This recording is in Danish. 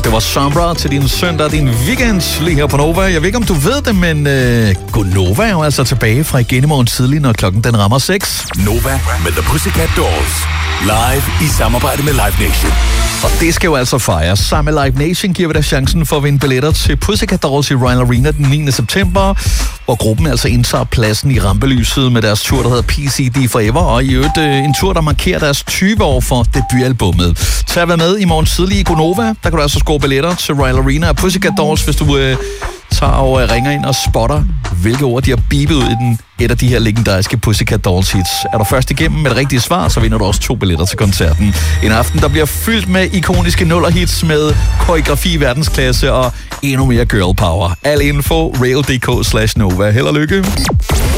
Det var Sombra til din søndag, din weekend lige her på Nova. Jeg ved ikke, om du ved det, men Gonova er jo altså tilbage fra igen i morgen tidlig, når klokken den rammer 6. Nova med The Pussycat Dolls. Live i samarbejde med Live Nation. Og det skal jo altså fejres. Sammen med Live Nation giver vi dig chancen for at vinde billetter til Pussycat Dolls i Royal Arena den 9. september, hvor gruppen altså indtager pladsen i rampelyset med deres tur, der hedder PCD Forever, og i øvrigt en tur, der markerer deres 20 år for debutalbummet. Tag at med i morgen tidlig i Gonova. Der kan du altså score billetter til Royal Arena og Pussycat Dolls, hvis du tager og ringer ind og spotter, hvilke ord de har bipet ud i et af de her legendariske Pussycat Dolls hits. Er du først igennem med det rigtige svar, så vinder du også 2 billetter til koncerten. En aften, der bliver fyldt med ikoniske nuller-hits med koreografi i verdensklasse og endnu mere girl power. Al info, rail.dk/Nova. Held og lykke.